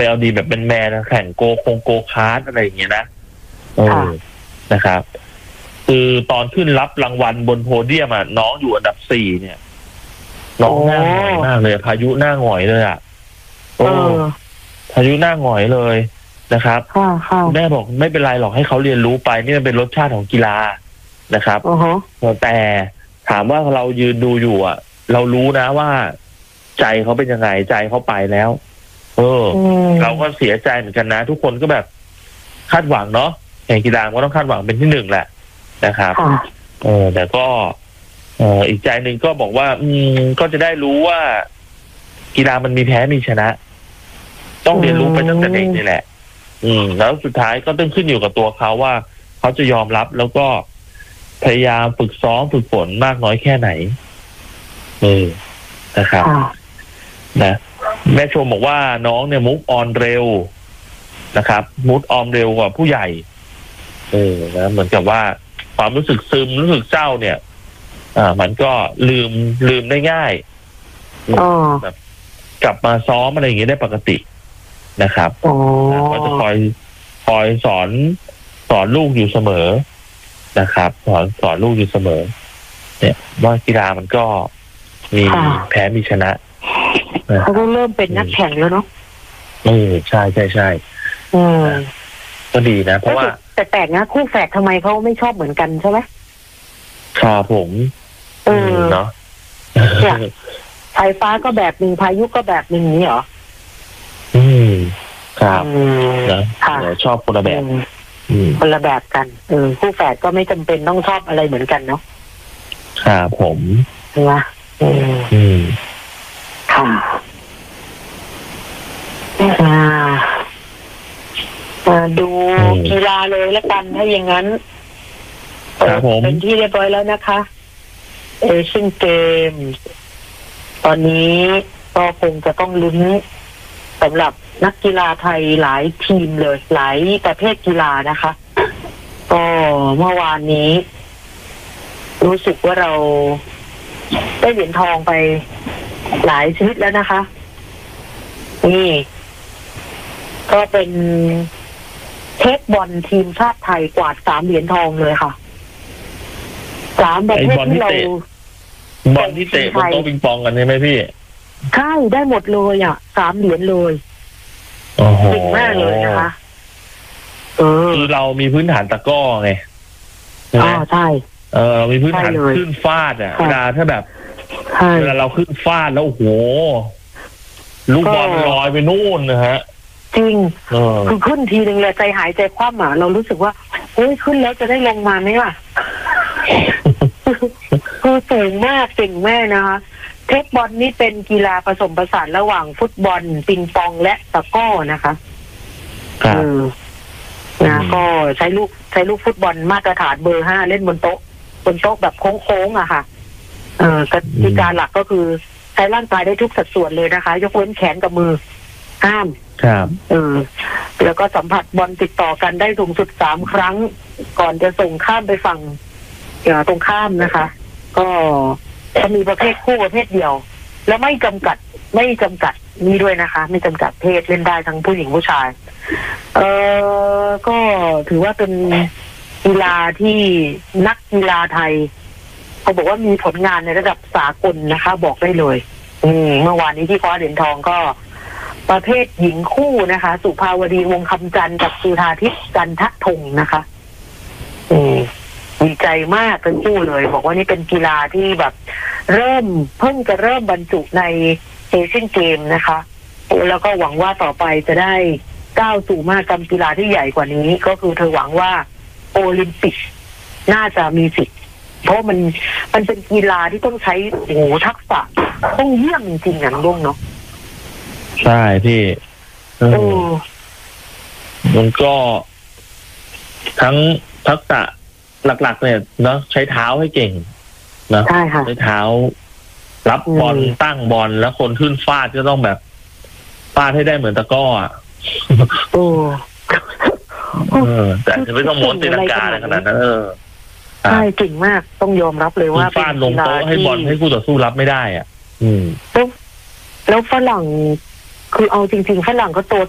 เอาดีแบบเป็นแมนแข่งโกคาร์ดอะไรอย่างเงี้ยนะนะครับ คือตอนขึ้นรับรางวัลบนโพเดียมอ่ะน้องอยู่อันดับ4เนี่ยน้องหน้าหงอยมากเลยพายุหน้าหงอยเลยอ่ะพายุหน้าหงอยเลยนะครับแม่บอกไม่เป็นไรหรอกให้เขาเรียนรู้ไปนี่มันเป็นรสชาติของกีฬานะครับแต่ถามว่าเรายืนดูอยู่อ่ะเรารู้นะว่าใจเขาเป็นยังไงใจเขาไปแล้วเราก็เสียใจเหมือนกันนะทุกคนก็แบบคาดหวังเนาะแข่งกีฬาก็ต้องคาดหวังเป็นที่1แหละนะครับแต่ก็อีกใจหนึ่งก็บอกว่าก็จะได้รู้ว่ากีฬามันมีแพ้มีชนะต้องเรียนรู้ไปตั้งแต่เด็กนี่แหละแล้วสุดท้ายก็ต้องขึ้นอยู่กับตัวเขาว่าเขาจะยอมรับแล้วก็พยายามฝึกซ้อมฝึกฝนมากน้อยแค่ไหนนะครับนะแม่ชมบอกว่าน้องเนี่ยมุกออนเร็วนะครับมุกออนเร็วกว่าผู้ใหญ่นะเหมือนกับว่าความรู้สึกซึมรู้สึกเศร้าเนี่ยมันก็ลืมได้ง่ายแบบกลับมาซ้อมอะไรอย่างเงี้ยได้ปกตินะครับก็จะคอยสอนลูกอยู่เสมอนะครับสอนลูกอยู่เสมอเนี่ยว่ากีฬามันก็มีแพ้มีชนะเขาก็เริ่มเป็นนักแข่งแล้วเนาะใช่ก็ดีนะเพราะว่าแต่แปลกนะคู่แฝดทำไมเขาไม่ชอบเหมือนกันใช่ไหมครับผมเนาะไฟฟ้าก็แบบหนึ่งพายุก็แบบหนึ่งนี้เหรอครับนะชอบคนละแบบคนละแบบกันคู่แฝดก็ไม่จำเป็นต้องชอบอะไรเหมือนกันเนาะครับผมใช่ไหมค่ะดูกีฬาเลยแล้วกันถ้าอย่างนั้นเป็นที่เรียบร้อยแล้วนะคะเอเชียนเกมตอนนี้ก็คงจะต้องลุ้นสำหรับนักกีฬาไทยหลายทีมเลยหลายประเภทกีฬานะคะก็เมื่อวานนี้รู้สึกว่าเราได้เหรียญทองไปหลายชนิดแล้วนะคะนี่ก็เป็นเทคบอลทีมชาติไทยกวาด3เหรียญทองเลยค่ะ3ประเภทที่เราบอลที่เตะบนโต๊ะปิงปองกันใช่ไหมพี่ใช่ได้หมดเลย3เหรียญเลยเก่งมากเลยนะคะคือเรามีพื้นฐานตะก้อไงใช่เรามีพื้นฐานขึ้นฟาดเวลาถ้าแบบเวลาเราขึ้นฟาดแล้วโอ้โหลูกบอลลอยไปนู่นนะฮะจริงคือขึ้นทีนึงเลยใจหายใจคว่ำเรารู้สึกว่าเฮ้ยขึ้นแล้วจะได้ลงมาไหมล่ะคือสูงมากเก่งแม่นะคะเทคบอลนี่เป็นกีฬาผสมผสานระหว่างฟุตบอลปิงปองและตะกร้อนะคะก็ใช้ลูกฟุตบอลมาตรฐานเบอร์ 5เล่นบนโต๊ะแบบโค้งๆค่ะกติกาหลักก็คือใช้ร่างกายได้ทุกสัดส่วนเลยนะคะยกเว้นแขนกับมือห้ามครับแล้วก็สัมผัสบอลติดต่อกันได้สูงสุด3ครั้งก่อนจะส่งข้ามไปฝั่งตรงข้ามนะคะก็จะมีประเภทคู่ประเภทเดียวแล้วไม่จำกัดนี่ด้วยนะคะไม่จำกัดเพศเล่นได้ทั้งผู้หญิงผู้ชายก็ถือว่าเป็นกีฬาที่นักกีฬาไทยเขาบอกว่ามีผลงานในระดับสากลนะคะบอกได้เลยเมื่อวานนี้ที่คว้าเหรียญทองก็ประเภทหญิงคู่นะคะสุภาวดีวงคำจันทร์กับสุธาทิพย์จันทธงนะคะดีใจมากเป็นคู่เลยบอกว่านี่เป็นกีฬาที่แบบเพิ่งจะเริ่มบรรจุในเอเชียนเกมนะคะแล้วก็หวังว่าต่อไปจะได้ก้าวสู่มหกรรมกีฬาที่ใหญ่กว่านี้ก็คือเธอหวังว่าโอลิมปิกน่าจะมีสิทธิ์เพราะมันเป็นกีฬาที่ต้องใช้ทักษะต้องเยี่ยมจริงๆอย่างลุงเนาะใช่พี่มันก็ทั้งทักษะหลักๆเนี่ยเนาะใช้เท้าให้เก่งนะใช่ค่ะใช้เท้ารับบอลตั้งบอลแล้วคนขึ้นฟาดก็ต้องแบบฟาดให้ได้เหมือนตะก้อแต่จะไม่ต้องม้วนตีลังกาอะไรขนาดนั้นใช่เก่งมากต้องยอมรับเลยว่าฟาดลงโต๊ะให้บอลให้คู่ต่อสู้รับไม่ได้แล้วฝรั่งคือเอาจริงๆฝรั่งก็ตัว